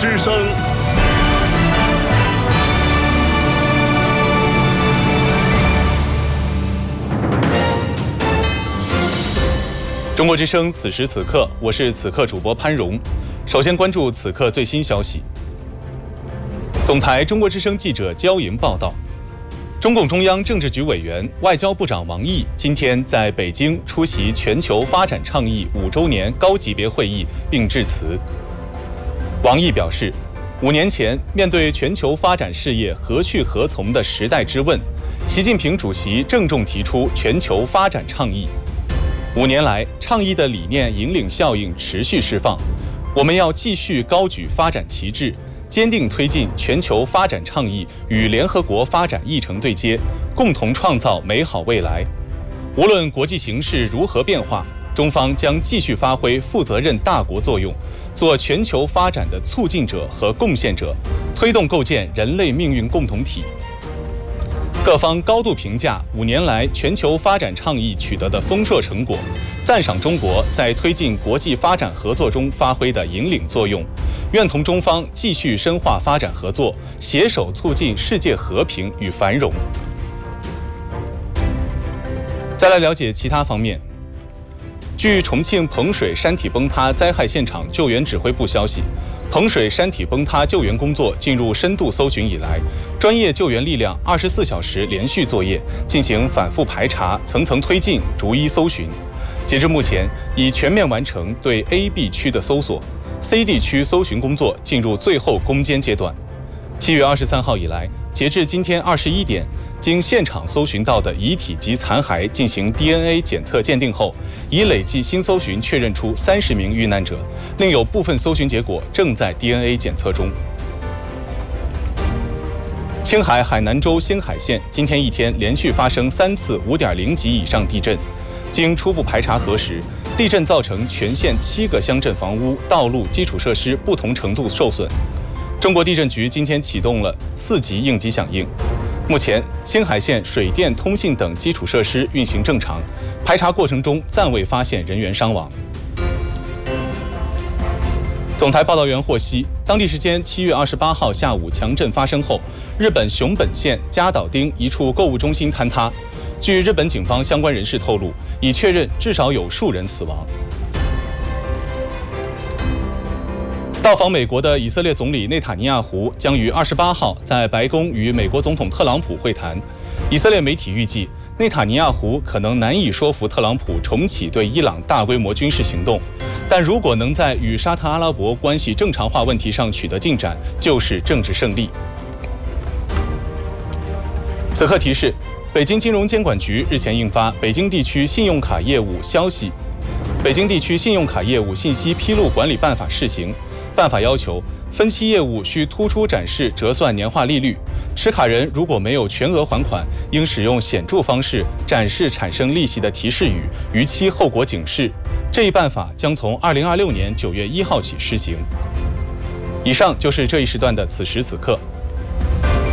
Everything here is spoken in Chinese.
之声。 中国之声此时此刻，我是此刻主播潘荣。首先关注此刻最新消息。总台中国之声记者焦莹报道，中共中央政治局委员、外交部长王毅今天在北京出席全球发展倡议5周年高级别会议并致辞。王毅表示，5年前面对全球发展事业何去何从的时代之问，习近平主席郑重提出全球发展倡议。5年来，倡议的理念引领效应持续释放，我们要继续高举发展旗帜，坚定推进全球发展倡议与联合国发展议程对接，共同创造美好未来。无论国际形势如何变化，中方将继续发挥负责任大国作用，做全球发展的促进者和贡献者，推动构建人类命运共同体。各方高度评价5年来全球发展倡议取得的丰硕成果，赞赏中国在推进国际发展合作中发挥的引领作用，愿同中方继续深化发展合作，携手促进世界和平与繁荣。再来了解其他方面。据重庆彭水山体崩塌灾害现场救援指挥部消息，彭水山体崩塌救援工作进入深度搜寻以来，专业救援力量24小时连续作业，进行反复排查、层层推进、逐一搜寻。截至目前，已全面完成对 A、B 区的搜索 ，C 地区搜寻工作进入最后攻坚阶段。7月23号以来，截至今天21点，经现场搜寻到的遗体及残骸进行 DNA 检测鉴定后，已累计新搜寻确认出30名遇难者，另有部分搜寻结果正在 DNA 检测中。青海海南州兴海县今天一天连续发生3次5.0级以上地震，经初步排查核实，地震造成全县7个乡镇房屋、道路、基础设施不同程度受损。中国地震局今天启动了4级应急响应。目前，兴海县水电、通信等基础设施运行正常，排查过程中暂未发现人员伤亡。总台报道员获悉，当地时间7月28号下午强震发生后，日本熊本县加岛町一处购物中心坍塌。据日本警方相关人士透露，已确认至少有数人死亡。到访美国的以色列总理内塔尼亚胡将于28号在白宫与美国总统特朗普会谈。以色列媒体预计，内塔尼亚胡可能难以说服特朗普重启对伊朗大规模军事行动，但如果能在与沙特阿拉伯关系正常化问题上取得进展，就是政治胜利。此刻提示，北京金融监管局日前印发《北京地区信用卡业务消息》《北京地区信用卡业务信息披露管理办法》试行。办法要求，分期业务需突出展示折算年化利率，持卡人如果没有全额还款，应使用显著方式展示产生利息的提示语，逾期后果警示。这一办法将从2026年9月1号起施行。以上就是这一时段的此时此刻，